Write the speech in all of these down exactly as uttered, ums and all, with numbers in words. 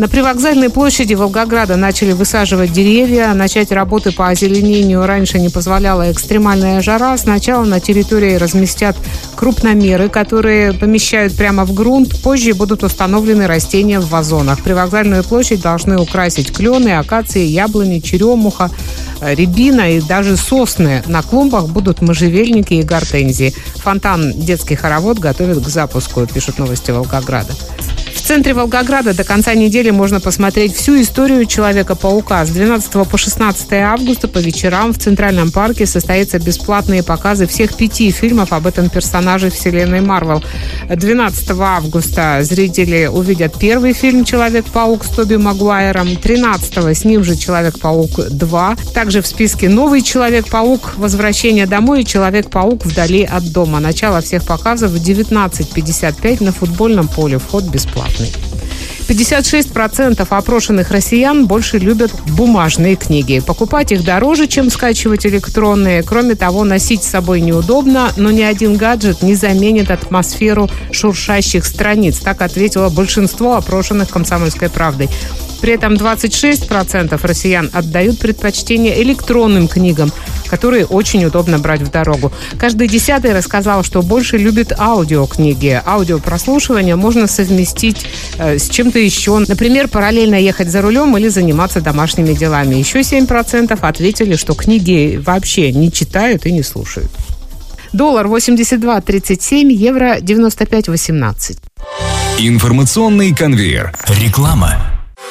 На привокзальной площади Волгограда начали высаживать деревья. Начать работы по озеленению раньше не позволяла экстремальная жара. Сначала на территории разместят крупномеры, которые помещают прямо в грунт. Позже будут установлены растения в вазонах. Привокзальную площадь должны украсить клены, акации, яблони, черемуха, рябина и даже сосны. На клумбах будут можжевельники и гортензии. Фонтан «Детский хоровод» готовят к запуску, пишут новости Волгограда. В центре Волгограда до конца недели можно посмотреть всю историю Человека-паука. С двенадцатого по шестнадцатое августа по вечерам в Центральном парке состоятся бесплатные показы всех пяти фильмов об этом персонаже вселенной Марвел. двенадцатого августа зрители увидят первый фильм «Человек-паук» с Тоби Магуайром. тринадцатого с ним же «Человек-паук два». Также в списке новый «Человек-паук. Возвращение домой» и «Человек-паук. Вдали от дома». Начало всех показов в девятнадцать пятьдесят пять на футбольном поле. Вход бесплатный. пятьдесят шесть процентов опрошенных россиян больше любят бумажные книги. Покупать их дороже, чем скачивать электронные. Кроме того, носить с собой неудобно, но ни один гаджет не заменит атмосферу шуршащих страниц. Так ответило большинство опрошенных «Комсомольской правдой». При этом двадцать шесть процентов россиян отдают предпочтение электронным книгам, которые очень удобно брать в дорогу. Каждый десятый рассказал, что больше любит аудиокниги. Аудиопрослушивание можно совместить э, с чем-то еще. Например, параллельно ехать за рулем или заниматься домашними делами. Еще семь процентов ответили, что книги вообще не читают и не слушают. Доллар восемьдесят два тридцать семь, евро девяносто пять восемнадцать. Информационный конвейер. Реклама.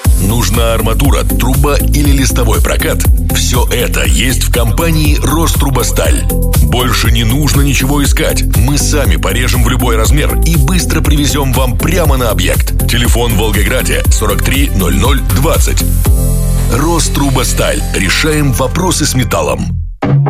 Нужна арматура, труба или листовой прокат? Все это есть в компании «Рострубосталь». Больше не нужно ничего искать. Мы сами порежем в любой размер и быстро привезем вам прямо на объект. Телефон в Волгограде сорок три ноль ноль двадцать. «Рострубосталь». Решаем вопросы с металлом.